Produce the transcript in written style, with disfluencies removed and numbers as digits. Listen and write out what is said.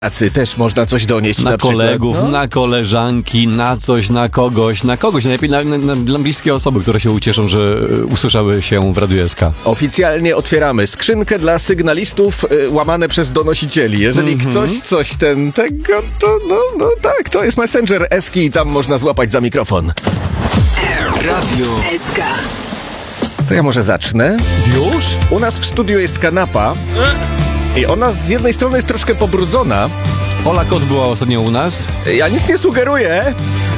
Tacy też można coś donieść Na przykład, kolegów, no? na koleżanki, na coś, na kogoś, najlepiej dla bliskie osoby, które się ucieszą, że usłyszały się w Radiu SK. Oficjalnie otwieramy skrzynkę dla sygnalistów łamane przez donosicieli. Jeżeli ktoś coś tego, to no tak, to jest Messenger SK i tam można złapać za mikrofon. Radio SK. To ja może zacznę. Już? U nas w studiu jest kanapa i ona z jednej strony jest troszkę pobrudzona. Ola Kot była ostatnio u nas. Ja nic nie sugeruję,